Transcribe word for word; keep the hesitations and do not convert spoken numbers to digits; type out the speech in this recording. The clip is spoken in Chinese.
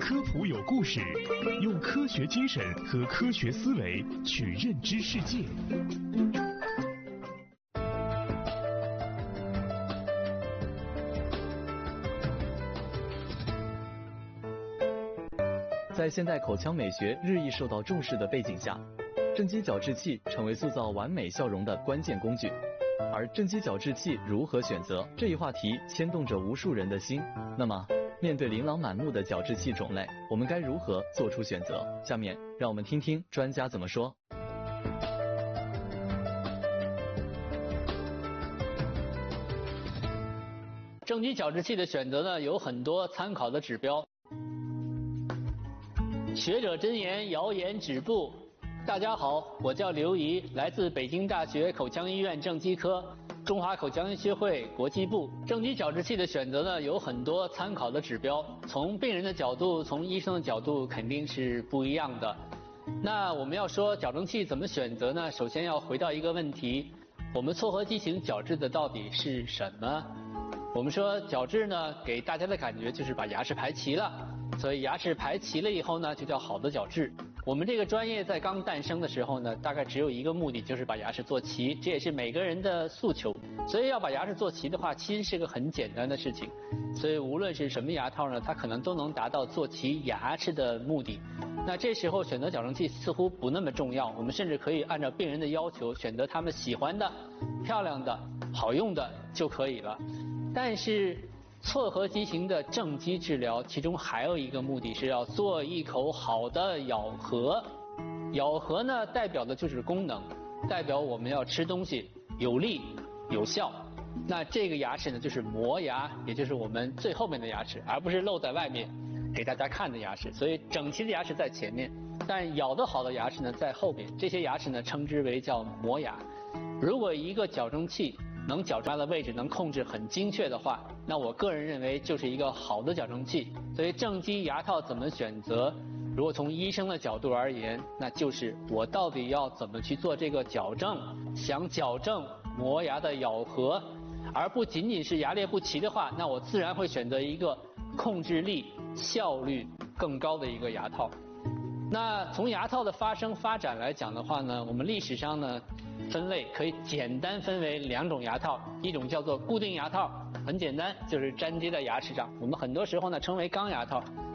科普有故事，用科学精神和科学思维去认知世界。 在现代口腔美学日益受到重视的背景下，正畸矫治器成为塑造完美笑容的关键工具。而正畸矫治器如何选择这一话题牵动着无数人的心。那么，面对琳琅满目的矫治器种类，我们该如何做出选择？下面让我们听听专家怎么说。 正畸矫治器的选择呢，有很多参考的指标。学者真言，谣言止步。大家好，我叫刘怡，来自北京大学口腔医院正畸科，中华口腔医学会国际部。正畸矫治器的选择呢，有很多参考的指标，从病人的角度，从医生的角度，肯定是不一样的。那我们要说矫正器怎么选择呢？首先要回到一个问题，我们错颌畸形矫治的到底是什么？我们说矫治呢，给大家的感觉就是把牙齿排齐了，所以牙齿排齐了以后呢，就叫好的矫治。我们这个专业在刚诞生的时候呢，大概只有一个目的，就是把牙齿做齐，这也是每个人的诉求。所以要把牙齿做齐的话，其实是个很简单的事情。所以无论是什么牙套呢，它可能都能达到做齐牙齿的目的。那这时候选择矫正器似乎不那么重要，我们甚至可以按照病人的要求选择他们喜欢的、漂亮的、好用的就可以了。但是错颌畸形的正畸治疗，其中还有一个目的是要做一口好的咬合。咬合呢，代表的就是功能，代表我们要吃东西有力有效。那这个牙齿呢，就是磨牙，也就是我们最后面的牙齿，而不是露在外面给大家看的牙齿。所以整齐的牙齿在前面，但咬得好的牙齿呢在后边。这些牙齿呢称之为叫磨牙。如果一个矫正器能矫正的位置能控制很精确的话，那我个人认为就是一个好的矫正器。所以正畸牙套怎么选择？如果从医生的角度而言，那就是我到底要怎么去做这个矫正？想矫正磨牙的咬合，而不仅仅是牙列不齐的话，那我自然会选择一个控制力、效率更高的一个牙套。那从牙套的发生发展来讲的话呢，我们历史上呢分类可以简单分为两种牙套，一种叫做固定牙套，很简单，就是粘接在牙齿上，我们很多时候呢称为钢牙套。